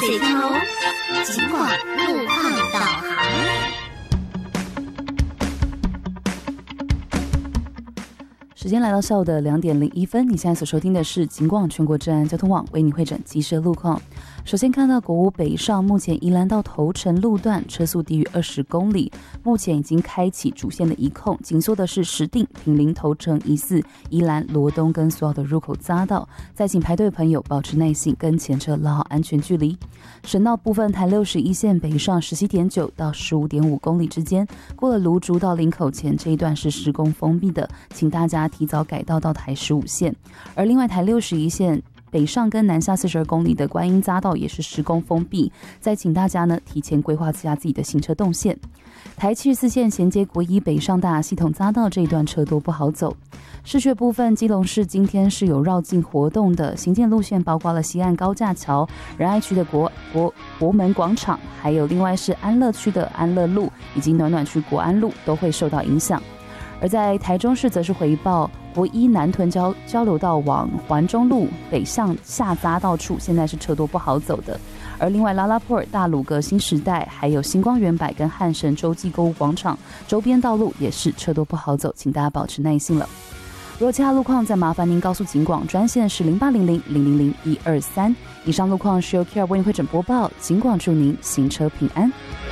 随天哦，尽管路况导航。 时间来到下午的2点01分，你现在所收听的是警广全国治安交通网为你汇整即时路况。首先看到国五北上，目前宜兰到头城路段车速低于20公里，目前已经开启主线的移控，紧缩的是石碇、坪林、头城、宜4、宜兰、罗东跟所有的入口匝道。再请排队的朋友保持耐性，跟前车拉好安全距离。省道部分，台61线北上17.9到15.5公里之间，过了芦竹到林口前这一段是施工封闭的，请大家提早改道到台15线。而另外台61线北上跟南下42公里的观音匝道也是施工封闭，再请大家呢提前规划一下自己的行车动线。台74线衔接国一北上大雅系统匝道这一段车多不好走。市区部分，基隆市今天是有绕境活动的，行进路线包括了西岸高架桥、仁爱区的国门广场，还有另外是安乐区的安乐路以及暖暖区国安路都会受到影响。而在台中市则是回报国一南屯交流道往环中路北向下匝道处，现在是车多不好走的。而另外拉拉坡尔、大鲁阁、新时代还有星光园百跟汉神洲际购物广场周边道路也是车多不好走，请大家保持耐心了。如果其他路况，再麻烦您告诉警广专线是0800-000-123。以上路况是由 Care 为您汇整播报，警广祝您行车平安。